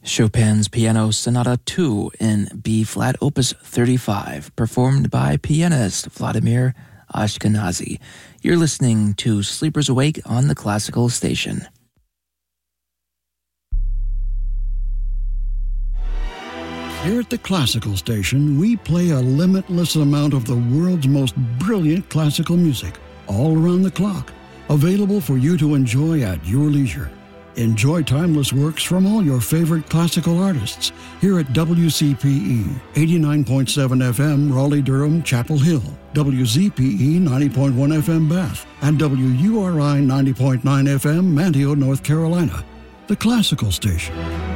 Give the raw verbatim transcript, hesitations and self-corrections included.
Chopin's Piano Sonata two in B-flat Opus thirty-five, performed by pianist Vladimir Ashkenazy. You're listening to Sleepers Awake on the Classical Station. Here at the Classical Station, we play a limitless amount of the world's most brilliant classical music, all around the clock, available for you to enjoy at your leisure. Enjoy timeless works from all your favorite classical artists here at W C P E, eighty-nine point seven F M, Raleigh-Durham, Chapel Hill, W Z P E, ninety point one F M, Bath, and W U R I, ninety point nine F M, Manteo, North Carolina. The Classical Station.